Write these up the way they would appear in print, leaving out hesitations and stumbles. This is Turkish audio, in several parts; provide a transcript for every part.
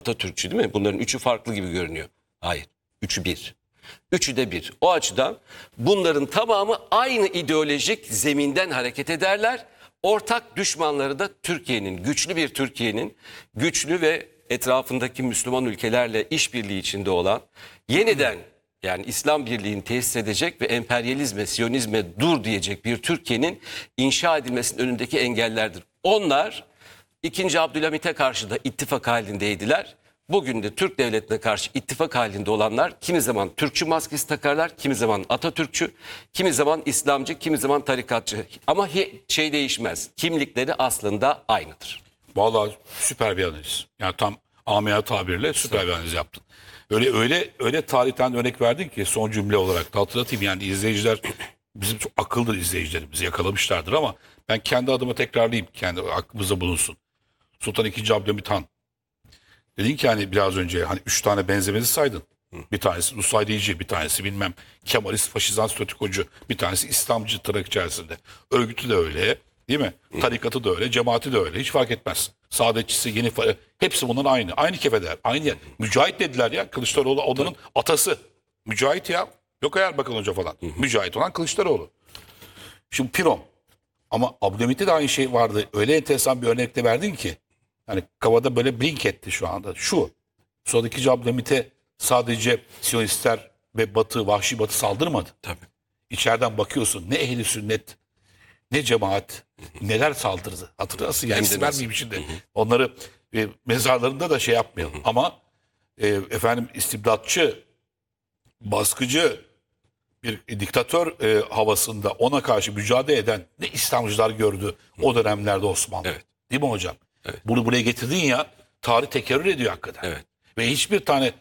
Atatürkçü değil mi? Bunların üçü farklı gibi görünüyor. Hayır. Üçü bir. Üçü de bir. O açıdan bunların tamamı aynı ideolojik zeminden hareket ederler. Ortak düşmanları da Türkiye'nin, güçlü bir Türkiye'nin, güçlü ve etrafındaki Müslüman ülkelerle işbirliği içinde olan, yeniden yani İslam birliğini tesis edecek ve emperyalizme, Siyonizme dur diyecek bir Türkiye'nin inşa edilmesinin önündeki engellerdir. Onlar 2. Abdülhamit'e karşı da ittifak halindeydiler. Bugün de Türk devletine karşı ittifak halinde olanlar kimi zaman Türkçü maskesi takarlar, kimi zaman Atatürkçü, kimi zaman İslamcı, kimi zaman tarikatçı. Ama şey değişmez. Kimlikleri aslında aynıdır. Vallahi süper bir analiz. Yani tam amiyane tabirle süper bir analiz yaptın. Öyle tarihten örnek verdin ki son cümle olarak da hatırlatayım. Yani izleyiciler bizim çok akıllı izleyicilerimizi yakalamışlardır ama ben kendi adıma tekrarlayayım. Kendi aklımızda bulunsun. Sultan II. Abdülhamit Han. Dedin ki hani biraz önce hani 3 tane benzemezi saydın. Bir tanesi Nusayrici, bir tanesi bilmem Kemalist, faşizan, statükocu, bir tanesi İslamcı tırnak içerisinde. Örgütü de öyle, değil mi? Tarikatı da öyle, cemaati de öyle. Hiç fark etmez. Saadetçisi, hepsi bunların aynı. Aynı kefeder, aynı yer. Mücahit dediler ya. Kılıçdaroğlu odanın atası. Mücahit ya. Yok Erbakan Hoca falan. Mücahit olan Kılıçdaroğlu. Şimdi Piron. Ama Abdülhamit'te de aynı şey vardı. Öyle enteresan bir örnekte verdin ki. Yani kafada böyle blink etti şu anda. Sonraki Abdülhamit'e sadece Siyonistler ve Batı, vahşi Batı saldırmadı. Tabii. İçeriden bakıyorsun ne ehli sünnet, ne cemaat, neler saldırdı. Hatırlarsın yani isim vermeyeyim şimdi. Onları mezarlarında da şey yapmayalım. Ama efendim istibdatçı, baskıcı, bir diktatör havasında ona karşı mücadele eden ne İslamcılar gördü o dönemlerde Osmanlı. Evet. Değil mi hocam? Evet. Bunu buraya getirdin ya, tarih tekerrür ediyor hakikaten. Evet. Ve hiçbir tane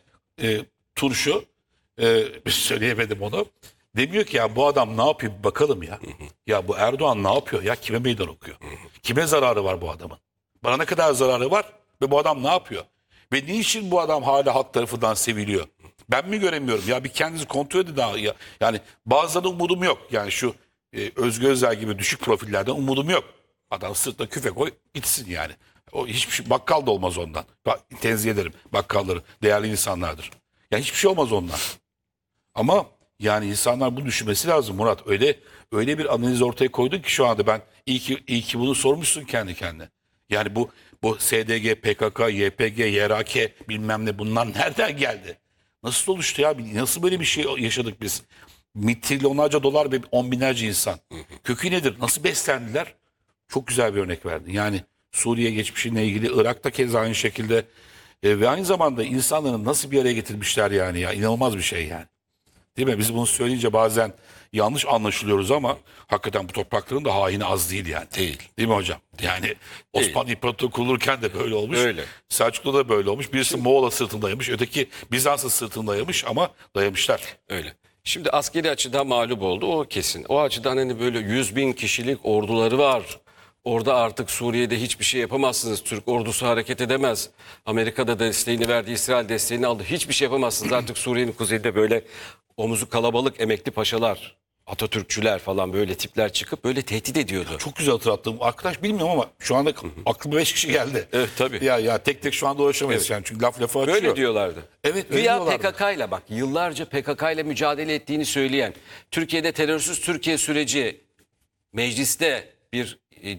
turşu, söyleyemedim onu, demiyor ki ya bu adam ne yapıyor bir bakalım ya. Ya bu Erdoğan ne yapıyor ya, kime meydan okuyor? Kime zararı var bu adamın? Bana ne kadar zararı var ve bu adam ne yapıyor? Ve niçin bu adam hala halk tarafından seviliyor? Ben mi göremiyorum? Ya bir kendinizi kontrol edin daha ya. Yani bazılarının umudum yok. Yani şu Özgür Özel gibi düşük profillerden umudum yok. Adam sırtına küfe koy gitsin yani. O hiçbir şey, bakkal da olmaz ondan. Tenzih ederim bakkalları. Değerli insanlardır. Yani hiçbir şey olmaz ondan. Ama yani insanlar bunu düşünmesi lazım Murat. Öyle bir analiz ortaya koydun ki şu anda ben iyi ki bunu sormuşsun kendi kendine. Yani bu SDG, PKK, YPG, YRK bilmem ne bunlar nereden geldi? Nasıl oluştu ya? Nasıl böyle bir şey yaşadık biz? Trilyonlarca dolar ve on binlerce insan. Kökü nedir? Nasıl beslendiler? Çok güzel bir örnek verdin. Yani Suriye geçmişiyle ilgili, Irak'ta keza aynı şekilde ve aynı zamanda insanların nasıl bir araya getirmişler yani ya. İnanılmaz bir şey yani. Değil mi? Biz bunu söyleyince bazen yanlış anlaşılıyoruz ama hakikaten bu toprakların da haini az değil yani. Değil mi hocam? Yani Osmanlı İmparatorluğu kurulurken de böyle olmuş. Öyle. Selçuklu'da da böyle olmuş. Birisi Moğol'a sırtındayamış, öteki Bizans'a sırtındayamış ama dayamışlar. Öyle. Şimdi askeri açıdan mağlup oldu o kesin. O açıdan hani böyle 100.000 kişilik orduları var. Orada artık Suriye'de hiçbir şey yapamazsınız. Türk ordusu hareket edemez. Amerika'da desteğini verdi, İsrail desteğini aldı. Hiçbir şey yapamazsınız. Artık Suriye'nin kuzeyinde böyle omuzu kalabalık emekli paşalar, Atatürkçüler falan böyle tipler çıkıp böyle tehdit ediyordu. Çok güzel hatırlattım. Arkadaş bilmiyorum ama şu anda aklıma 5 kişi geldi. Evet tabii. Ya tek tek şu anda ulaşamayız yani çünkü laf lafa açıyor. Böyle diyorlardı. Evet öyle Güya diyorlardı. PKK ile bak yıllarca PKK ile mücadele ettiğini söyleyen, Türkiye'de terörsüz Türkiye süreci mecliste bir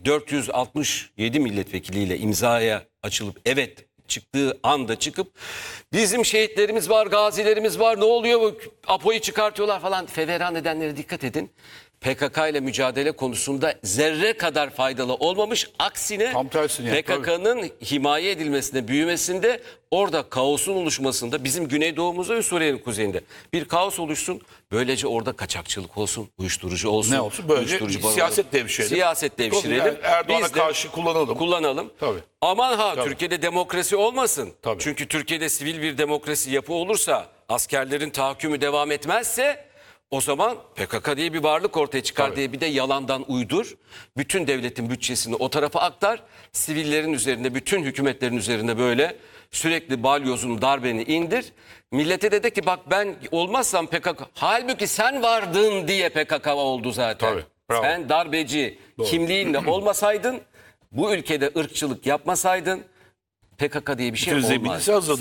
467 milletvekiliyle imzaya açılıp evet çıktığı anda çıkıp bizim şehitlerimiz var, gazilerimiz var, ne oluyor bu Apo'yu çıkartıyorlar falan feveran edenlere dikkat edin. PKK ile mücadele konusunda zerre kadar faydalı olmamış. Aksine Tam tersine, PKK'nın himaye edilmesinde, büyümesinde, orada kaosun oluşmasında, bizim güneydoğumuzda ve Suriye'nin kuzeyinde bir kaos oluşsun. Böylece orada kaçakçılık olsun, uyuşturucu olsun. Ne olsun? Böylece siyaset devşirelim. Siyaset devşirelim. Yani Erdoğan'a Biz de karşı kullanalım. Tabii. Aman Tabii. Türkiye'de demokrasi olmasın. Tabii. Çünkü Türkiye'de sivil bir demokrasi yapı olursa, askerlerin tahakkümü devam etmezse o zaman PKK diye bir varlık ortaya çıkar Tabii. diye bir de yalandan uydur. Bütün devletin bütçesini o tarafa aktar. Sivillerin üzerinde, bütün hükümetlerin üzerinde böyle sürekli balyozunu, darbeni indir. Millete de ki bak ben olmazsam PKK. Halbuki sen vardın diye PKK oldu zaten. Tabii, bravo. Sen darbeci kimliğinle olmasaydın, bu ülkede ırkçılık yapmasaydın, PKK diye bir şey Bütün olmaz. zeminisi hazır.